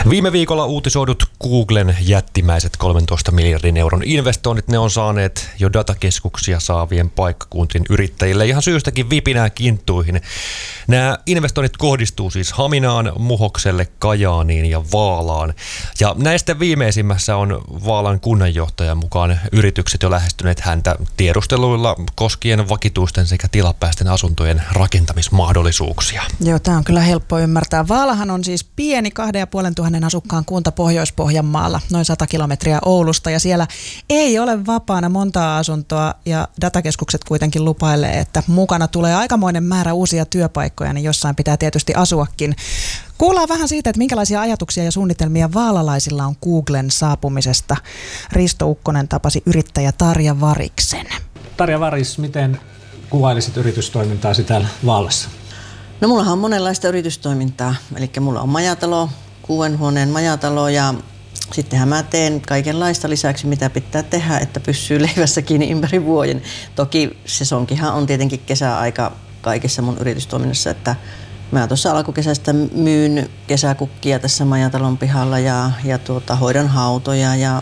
Viime viikolla uutisoidut Googlen jättimäiset 13 miljardin euron investoinnit, ne on saaneet jo datakeskuksia saavien paikkakuntien yrittäjille ihan syystäkin vipinää kinttuihin. Nämä investoinnit kohdistuu siis Haminaan, Muhokselle, Kajaaniin ja Vaalaan. Ja näistä viimeisimmässä on Vaalan kunnanjohtajan mukaan yritykset jo lähestyneet häntä tiedusteluilla koskien vakituisten sekä tilapäisten asuntojen rakentamismahdollisuuksia. Joo, tämä on kyllä helppo ymmärtää. Vaalahan on siis pieni 2500 asukkaan kunta Pohjois-Pohjanmaalla, noin 100 kilometriä Oulusta, ja siellä ei ole vapaana montaa asuntoa, ja datakeskukset kuitenkin lupailee, että mukana tulee aikamoinen määrä uusia työpaikkoja, niin jossain pitää tietysti asuakin. Kuullaan vähän siitä, että minkälaisia ajatuksia ja suunnitelmia vaalalaisilla on Googlen saapumisesta. Risto Ukkonen tapasi yrittäjä Tarja Variksen. Tarja Varis, miten kuvailisit yritystoimintaasi täällä Vaalassa? No mullahan on monenlaista yritystoimintaa, eli mulla on majatalo, 6 huoneen majatalo, ja sittenhän mä teen kaikenlaista lisäksi, mitä pitää tehdä, että pysyy leivässä kiinni ympäri vuoden. Toki sesonkihan on tietenkin kesäaika kaikessa mun yritystoiminnassa, että mä tuossa alkukesästä myyn kesäkukkia tässä majatalon pihalla ja hoidan hautoja ja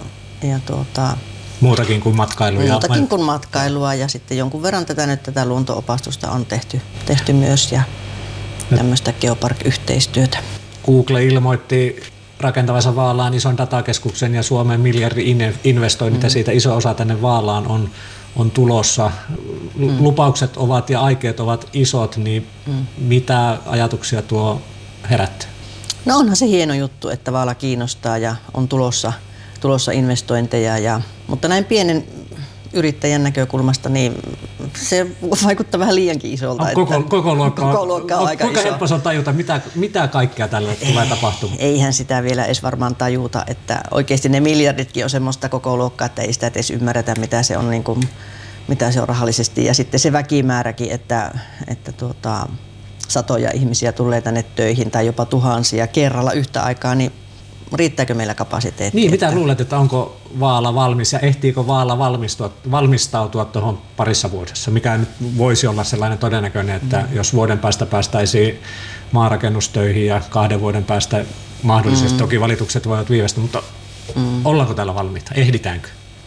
Muutakin kuin matkailua. Muutakin kuin matkailua, ja sitten jonkun verran tätä luonto-opastusta on tehty myös ja tämmöistä Geopark-yhteistyötä. Google ilmoitti rakentavansa Vaalaan ison datakeskuksen ja Suomen miljardi-investoinnit ja siitä iso osa tänne Vaalaan on tulossa. Lupaukset ovat ja aikeet ovat isot, niin mitä ajatuksia tuo herättää? No onhan se hieno juttu, että Vaala kiinnostaa ja on tulossa investointeja, mutta näin pienen yrittäjän näkökulmasta niin se vaikuttaa vähän liiankin isolta. Koko luokka on aika iso. Kuinka helppo se on tajuta, mitä kaikkea tällä tulee tapahtumaan? Eihän sitä vielä edes varmaan tajuta, että oikeasti ne miljarditkin on semmoista koko luokkaa, että ei sitä edes ymmärretä, mitä se on, mitä se on rahallisesti. Ja sitten se väkimääräkin, että satoja ihmisiä tulee tänne töihin tai jopa tuhansia kerralla yhtä aikaa, niin riittääkö meillä kapasiteettia? Niin, mitä luulet, että onko Vaala valmis ja ehtiikö Vaala valmistautua tuohon parissa vuodessa? Mikä nyt voisi olla sellainen todennäköinen, että jos vuoden päästä päästäisiin maarakennustöihin ja 2 vuoden päästä mahdollisesti, toki valitukset voivat viivästyä, mutta ollaanko täällä valmiita? Ehditäänkö?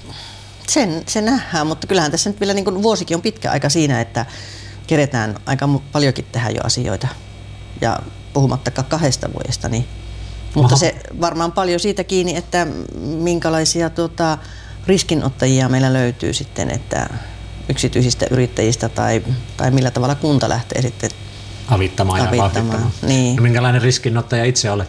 Se nähdään, mutta kyllähän tässä nyt vielä vuosikin on pitkä aika siinä, että keretään aika paljonkin tehdä jo asioita. Ja puhumattakaan 2 vuodesta, niin mutta se varmaan paljon siitä kiinni, että minkälaisia riskinottajia meillä löytyy sitten, että yksityisistä yrittäjistä tai millä tavalla kunta lähtee sitten avittamaan ja vauhdittamaan. Niin. No, minkälainen riskinottaja itse olet?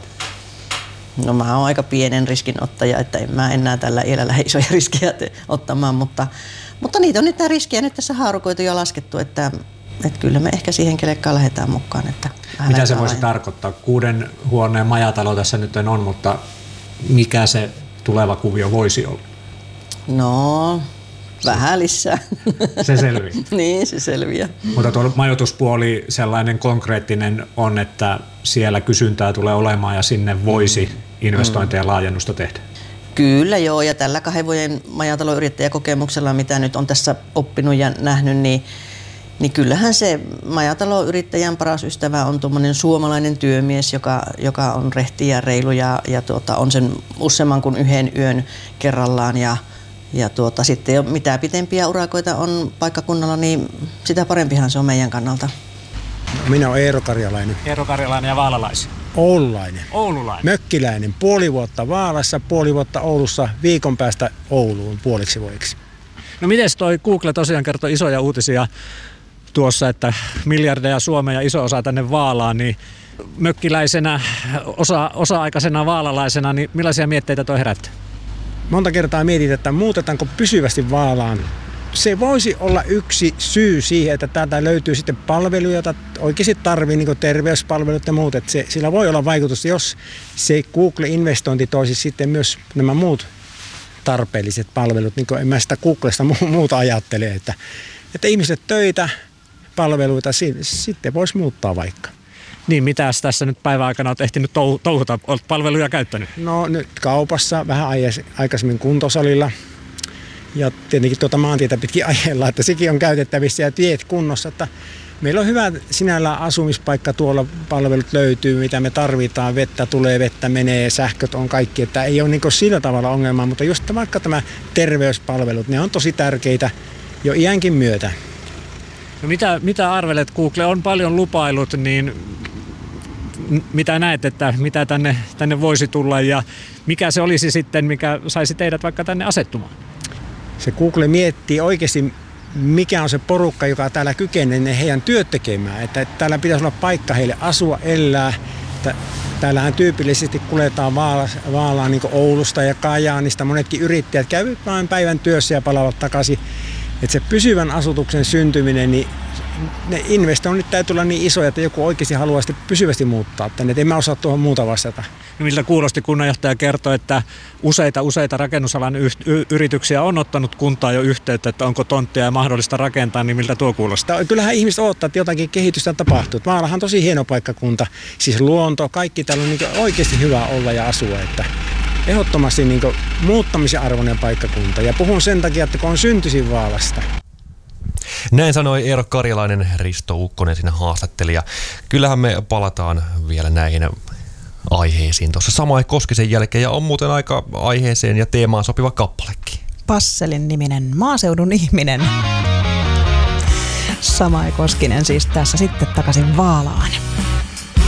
No mä oon aika pienen riskinottaja, että en mä enää tällä iällä lähde isoja riskejä ottamaan, mutta niitä on nyt nämä riskejä nyt tässä haarukoitu ja laskettu, että kyllä me ehkä siihen kelekkaan lähdetään mukaan. Että mitä se voisi tarkoittaa? 6 huoneen majatalo tässä nyt on, mutta mikä se tuleva kuvio voisi olla? No, vähän lisää. Se selviää. Niin, se selviää. Mutta tuo majoituspuoli sellainen konkreettinen on, että siellä kysyntää tulee olemaan ja sinne voisi investointeja laajennusta tehdä. Kyllä joo, ja tällä 2 vuoden majataloyrittäjäkokemuksella, mitä nyt on tässä oppinut ja nähnyt, niin kyllähän se majataloyrittäjän paras ystävä on tuommoinen suomalainen työmies, joka on rehti ja reilu ja on sen useamman kuin 1 yön kerrallaan. Ja sitten mitä pitempiä urakoita on paikkakunnalla, niin sitä parempihan se on meidän kannalta. Minä olen Eero Karjalainen. Eero Karjalainen ja vaalalaisia. Oululainen. Oululainen. Mökkiläinen. 5 vuotta Vaalassa, 5 vuotta Oulussa, viikon päästä Ouluun puoliksi vuodeksi. No mites toi Google tosiaan kertoi isoja uutisia tuossa, että miljardeja Suomeen ja iso osa tänne Vaalaan, niin mökkiläisenä, osa-aikaisena vaalalaisena, niin millaisia mietteitä toi herättää? Monta kertaa mietit, että muutetaanko pysyvästi Vaalaan. Se voisi olla yksi syy siihen, että täältä löytyy sitten palveluja, joita oikeasti tarvitsee, niin kuin terveyspalvelut ja muut. Että sillä voi olla vaikutusta, jos se Google-investointi toisi sitten myös nämä muut tarpeelliset palvelut. Niin kuin en mä sitä Googlesta muuta ajattele, että ihmiset töitä, palveluita, sitten voisi muuttaa vaikka. Niin, mitäs tässä nyt päivän aikana olet ehtinyt touhuta? Olet palveluja käyttänyt? No nyt kaupassa, vähän aikaisemmin kuntosalilla ja tietenkin maantietä pitkin ajellaan, että sekin on käytettävissä ja tiet kunnossa. Että meillä on hyvä sinällään asumispaikka, tuolla palvelut löytyy, mitä me tarvitaan, vettä tulee, vettä menee, sähköt on kaikki, että ei ole niin sillä tavalla ongelmaa, mutta just vaikka tämä terveyspalvelut, ne on tosi tärkeitä jo iänkin myötä. No mitä arvelet, Google on paljon lupailut, niin mitä näet, että mitä tänne voisi tulla ja mikä se olisi sitten, mikä saisi teidät vaikka tänne asettumaan? Se Google miettii oikeasti, mikä on se porukka, joka täällä kykenee heidän työt tekemään. Että täällä pitäisi olla paikka heille asua, elää. Täällähän tyypillisesti kuljetaan Vaalaan niin Oulusta ja Kajaanista. Monetkin yrittäjät käyvät vain päivän työssä ja palaavat takaisin. Että se pysyvän asutuksen syntyminen, niin ne investoinnit täytyy olla niin isoja, että joku oikeasti haluaa sitten pysyvästi muuttaa tänne. Et en mä osaa tuohon muuta vastata. No, miltä kuulosti kunnanjohtaja kertoi, että useita rakennusalan yrityksiä on ottanut kuntaan jo yhteyttä, että onko tonttia ja mahdollista rakentaa, niin miltä tuo kuulostaa? Kyllähän ihmiset odottaa, että jotakin kehitystä tapahtuu. Vaalahan on tosi hieno paikkakunta, siis luonto, kaikki täällä on niin oikeasti hyvä olla ja asua. Että ehdottomasti niin muuttamisen arvoinen paikkakunta ja puhun sen takia, että kun on syntyisin Vaalasta. Näin sanoi Eero Karjalainen, Risto Ukkonen siinä haastattelija. Kyllähän me palataan vielä näihin aiheisiin tuossa Samai Koskisen jälkeen ja on muuten aika aiheeseen ja teemaan sopiva kappalekin. Passelin niminen maaseudun ihminen. Samai Koskinen siis tässä sitten takaisin Vaalaan.